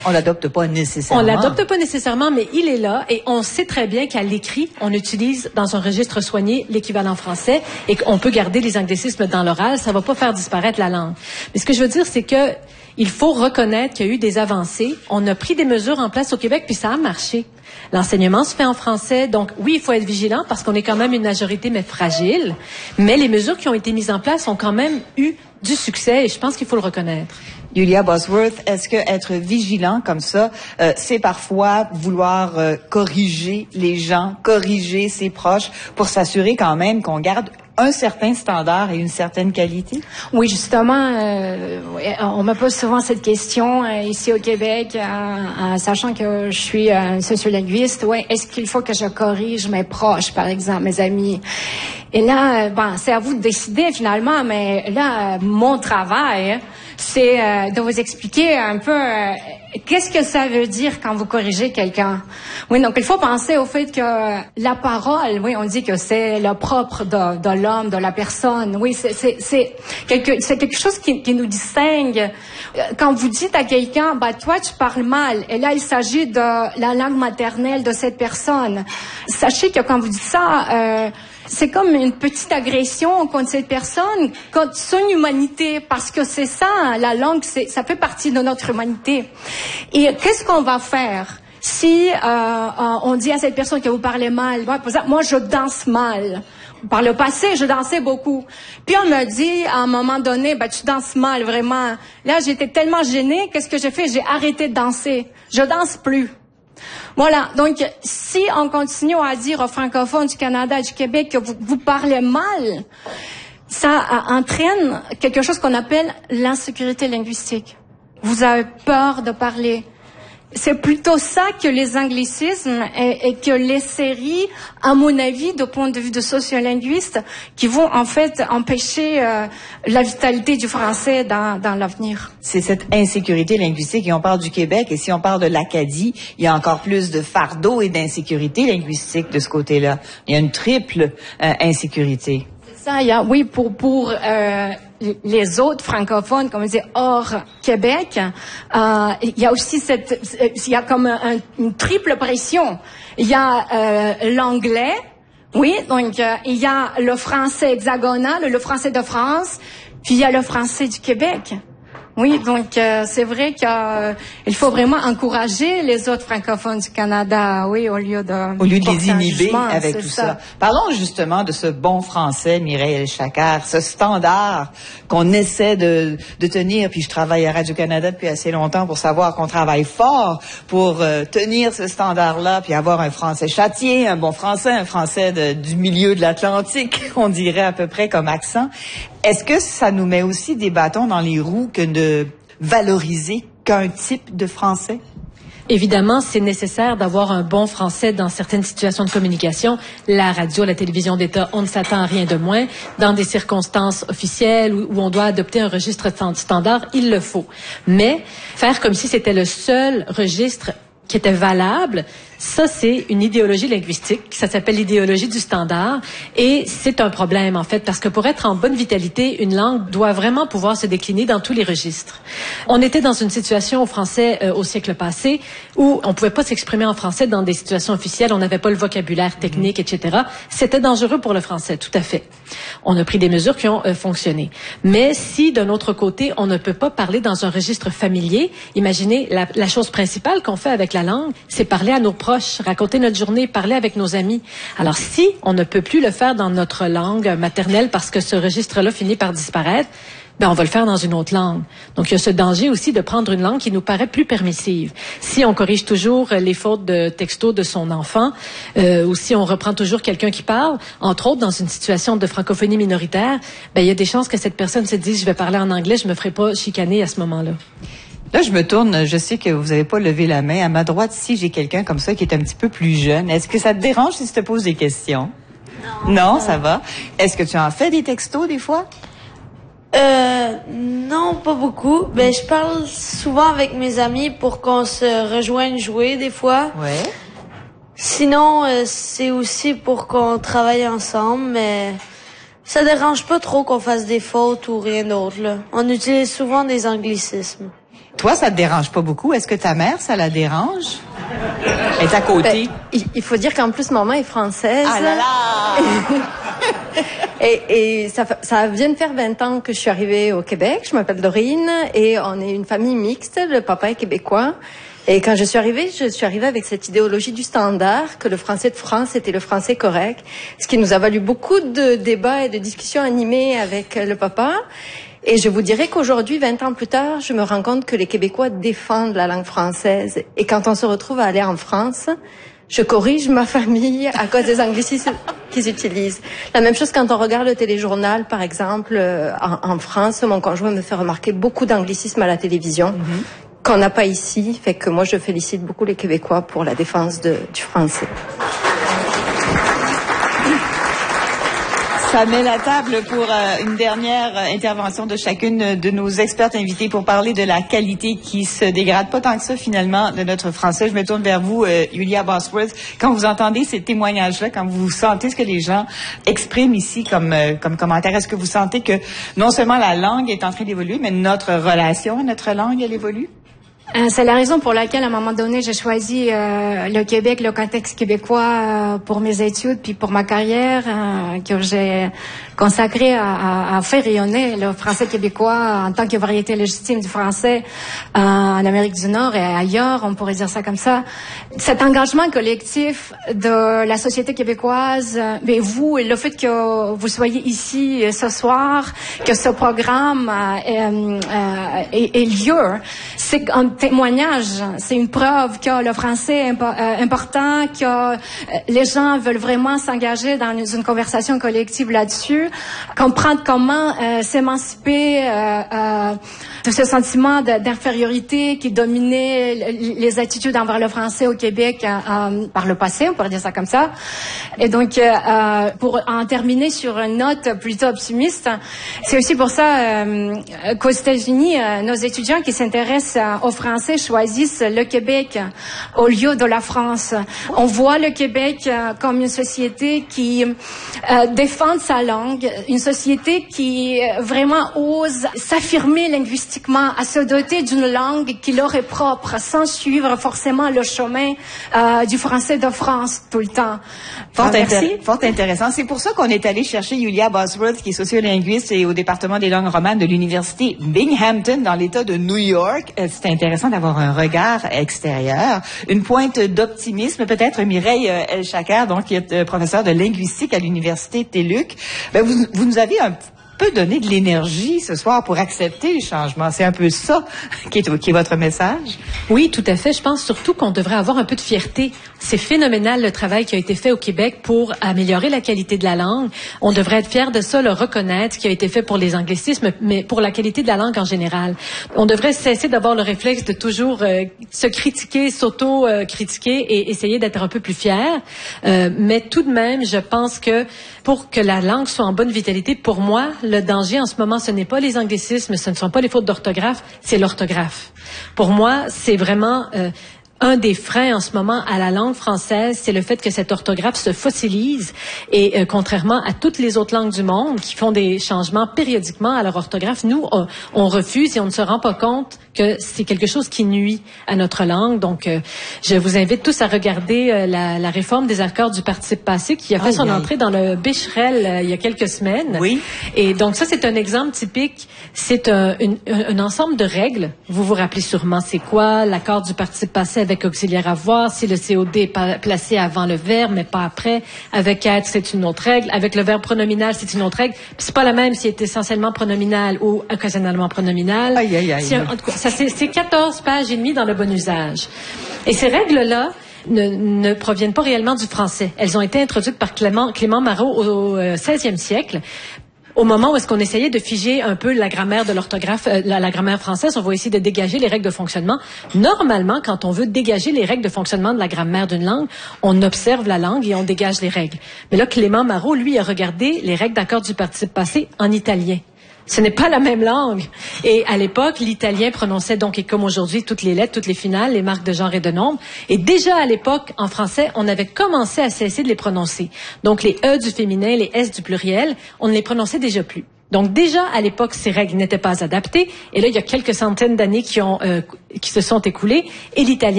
On l'adopte pas nécessairement. On l'adopte pas nécessairement, mais il est là et on sait très bien qu'à l'écrit, on utilise dans un registre soigné l'équivalent français et qu'on peut garder les anglicismes dans l'oral. Ça va pas faire disparaître la langue. Mais ce que je veux dire, c'est que il faut reconnaître qu'il y a eu des avancées. On a pris des mesures en place au Québec, puis ça a marché. L'enseignement se fait en français, donc oui, il faut être vigilant parce qu'on est quand même une majorité, mais fragile. Mais les mesures qui ont été mises en place ont quand même eu du succès et je pense qu'il faut le reconnaître. Julia Bosworth, est-ce que être vigilant comme ça, c'est parfois vouloir corriger les gens, corriger ses proches pour s'assurer quand même qu'on garde un certain standard et une certaine qualité? Oui, justement, on me pose souvent cette question ici au Québec, sachant que je suis sociolinguiste. Ouais, est-ce qu'il faut que je corrige mes proches, par exemple, mes amis? Et là, c'est à vous de décider finalement, mais là, mon travail, c'est de vous expliquer un peu qu'est-ce que ça veut dire quand vous corrigez quelqu'un. Oui, donc il faut penser au fait que la parole, oui, on dit que c'est le propre de l'homme, de la personne. Oui, c'est quelque chose qui nous distingue. Quand vous dites à quelqu'un, toi tu parles mal, et là il s'agit de la langue maternelle de cette personne. Sachez que quand vous dites ça, c'est comme une petite agression contre cette personne, contre son humanité, parce que c'est ça, la langue, ça fait partie de notre humanité. Et qu'est-ce qu'on va faire si on dit à cette personne que vous parlez mal? Par exemple, moi, je danse mal. Par le passé, je dansais beaucoup. Puis on me dit, à un moment donné, tu danses mal, vraiment. Là, j'étais tellement gênée, qu'est-ce que j'ai fait? J'ai arrêté de danser. Je danse plus. Voilà, donc si on continue à dire aux francophones du Canada et du Québec que vous parlez mal, ça entraîne quelque chose qu'on appelle l'insécurité linguistique. Vous avez peur de parler. C'est plutôt ça que les anglicismes et que les séries, à mon avis, du point de vue de sociolinguiste, qui vont en fait empêcher la vitalité du français dans l'avenir. C'est cette insécurité linguistique, et on parle du Québec, et si on parle de l'Acadie, il y a encore plus de fardeau et d'insécurité linguistique de ce côté-là. Il y a une triple insécurité. Ça, il y a, oui, pour les autres francophones, comme on dit, hors Québec, il y a aussi il y a comme une triple pression. Il y a l'anglais, oui, donc il y a le français hexagonal, le français de France, puis il y a le français du Québec. Oui, donc c'est vrai qu'il faut vraiment encourager les autres francophones du Canada, oui, au lieu de les inhiber avec tout ça. Parlons justement de ce bon français, Mireille Elchaker, ce standard qu'on essaie de tenir. Puis je travaille à Radio-Canada depuis assez longtemps pour savoir qu'on travaille fort pour tenir ce standard-là, puis avoir un français châtié, un bon français, un français du milieu de l'Atlantique, on dirait à peu près comme accent. Est-ce que ça nous met aussi des bâtons dans les roues que de valoriser qu'un type de français? Évidemment, c'est nécessaire d'avoir un bon français dans certaines situations de communication. La radio, la télévision d'État, on ne s'attend à rien de moins. Dans des circonstances officielles où on doit adopter un registre standard, il le faut. Mais faire comme si c'était le seul registre qui était valable, ça, c'est une idéologie linguistique. Ça s'appelle l'idéologie du standard. Et c'est un problème, en fait, parce que pour être en bonne vitalité, une langue doit vraiment pouvoir se décliner dans tous les registres. On était dans une situation au français au siècle passé où on pouvait pas s'exprimer en français dans des situations officielles. On n'avait pas le vocabulaire technique, etc. C'était dangereux pour le français, tout à fait. On a pris des mesures qui ont fonctionné. Mais si, d'un autre côté, on ne peut pas parler dans un registre familier, imaginez, la chose principale qu'on fait avec la langue, c'est parler à nos proches, raconter notre journée, parler avec nos amis. Alors, si on ne peut plus le faire dans notre langue maternelle parce que ce registre-là finit par disparaître, on va le faire dans une autre langue. Donc, il y a ce danger aussi de prendre une langue qui nous paraît plus permissive. Si on corrige toujours les fautes de texto de son enfant, ou si on reprend toujours quelqu'un qui parle, entre autres dans une situation de francophonie minoritaire, il y a des chances que cette personne se dise « je vais parler en anglais, je me ferai pas chicaner à ce moment-là ». Là, je me tourne, je sais que vous n'avez pas levé la main. À ma droite, ici, j'ai quelqu'un comme ça qui est un petit peu plus jeune. Est-ce que ça te dérange si je te pose des questions? Non, ça va. Est-ce que tu en fais des textos des fois? Non, pas beaucoup. Je parle souvent avec mes amis pour qu'on se rejoigne jouer des fois. Ouais. Sinon, c'est aussi pour qu'on travaille ensemble, mais ça dérange pas trop qu'on fasse des fautes ou rien d'autre, là. On utilise souvent des anglicismes. Toi, ça te dérange pas beaucoup. Est-ce que ta mère, ça la dérange? Elle est à côté. Ben, il faut dire qu'en plus, maman est française. Ah là là! Et ça vient de faire 20 ans que je suis arrivée au Québec. Je m'appelle Dorine et on est une famille mixte. Le papa est québécois. Et quand je suis arrivée avec cette idéologie du standard, que le français de France était le français correct, ce qui nous a valu beaucoup de débats et de discussions animées avec le papa. Et je vous dirais qu'aujourd'hui, 20 ans plus tard, je me rends compte que les Québécois défendent la langue française. Et quand on se retrouve à aller en France, je corrige ma famille à cause des anglicismes qu'ils utilisent. La même chose quand on regarde le téléjournal, par exemple, en France, mon conjoint me fait remarquer beaucoup d'anglicismes à la télévision. Qu'on n'a pas ici, fait que moi je félicite beaucoup les Québécois pour la défense du français. Ça met la table pour une dernière intervention de chacune de nos expertes invitées pour parler de la qualité qui se dégrade pas tant que ça finalement de notre français. Je me tourne vers vous, Yulia Bosworth. Quand vous entendez ces témoignages-là, quand vous sentez ce que les gens expriment ici comme commentaire, est-ce que vous sentez que non seulement la langue est en train d'évoluer, mais notre relation à notre langue, elle évolue? C'est la raison pour laquelle, à un moment donné, j'ai choisi le Québec, le contexte québécois pour mes études, puis pour ma carrière, que j'ai consacrée à faire rayonner le français québécois en tant que variété légitime du français en Amérique du Nord et ailleurs, on pourrait dire ça comme ça. Cet engagement collectif de la société québécoise, mais vous, et le fait que vous soyez ici ce soir, que ce programme ait lieu, c'est un témoignage, c'est une preuve que le français est important, que les gens veulent vraiment s'engager dans une conversation collective là-dessus, comprendre comment s'émanciper de ce sentiment d'infériorité qui dominait les attitudes envers le français au Québec par le passé, on pourrait dire ça comme ça. Et donc, pour en terminer sur une note plutôt optimiste, c'est aussi pour ça qu'aux États-Unis, nos étudiants qui s'intéressent au français choisissent le Québec au lieu de la France. On voit le Québec comme une société qui défend sa langue, une société qui vraiment ose s'affirmer linguistiquement, à se doter d'une langue qui leur est propre, sans suivre forcément le chemin du français de France tout le temps. Fort intéressant. C'est pour ça qu'on est allé chercher Yulia Bosworth, qui est sociolinguiste et au département des langues romanes de l'université Binghamton dans l'État de New York. C'est intéressant d'avoir un regard extérieur, une pointe d'optimisme. Peut-être Mireille El-Chaker, donc qui est professeure de linguistique à l'université TÉLUQ. Ben, vous nous avez un peu donné de l'énergie ce soir pour accepter les changements. C'est un peu ça qui est votre message? Oui, tout à fait. Je pense surtout qu'on devrait avoir un peu de fierté. C'est phénoménal le travail qui a été fait au Québec pour améliorer la qualité de la langue. On devrait être fiers de ça, le reconnaître, ce qui a été fait pour les anglicismes, mais pour la qualité de la langue en général. On devrait cesser d'avoir le réflexe de toujours se critiquer, s'auto-critiquer et essayer d'être un peu plus fier. Mais tout de même, je pense que pour que la langue soit en bonne vitalité, pour moi, le danger en ce moment, ce n'est pas les anglicismes, ce ne sont pas les fautes d'orthographe, c'est l'orthographe. Pour moi, c'est vraiment un des freins en ce moment à la langue française, c'est le fait que cette orthographe se fossilise et contrairement à toutes les autres langues du monde qui font des changements périodiquement à leur orthographe, nous, on refuse et on ne se rend pas compte que c'est quelque chose qui nuit à notre langue. Donc, je vous invite tous à regarder la réforme des accords du participe passé qui a fait son entrée dans le Becherel il y a quelques semaines. Oui. Et donc, ça, c'est un exemple typique. C'est un ensemble de règles. Vous vous rappelez sûrement c'est quoi l'accord du participe passé avec auxiliaire avoir, si le COD est placé avant le verbe, mais pas après. Avec être, c'est une autre règle. Avec le verbe pronominal, c'est une autre règle. Puis c'est pas la même s'il est essentiellement pronominal ou occasionnellement pronominal. Aïe, aïe, aïe. En tout cas, ça, c'est 14 pages et demie dans le bon usage. Et ces règles-là ne proviennent pas réellement du français. Elles ont été introduites par Clément Marot au 16e siècle. Au moment où est-ce qu'on essayait de figer un peu la grammaire de l'orthographe, la grammaire française, on va essayer de dégager les règles de fonctionnement. Normalement, quand on veut dégager les règles de fonctionnement de la grammaire d'une langue, on observe la langue et on dégage les règles. Mais là, Clément Marot, lui, a regardé les règles d'accord du participe passé en italien. Ce n'est pas la même langue. Et à l'époque, l'italien prononçait donc, et comme aujourd'hui, toutes les lettres, toutes les finales, les marques de genre et de nombre. Et déjà à l'époque, en français, on avait commencé à cesser de les prononcer. Donc les E du féminin, les S du pluriel, on ne les prononçait déjà plus. Donc déjà, à l'époque, ces règles n'étaient pas adaptées. Et là, il y a quelques centaines d'années qui se sont écoulées. Et l'italien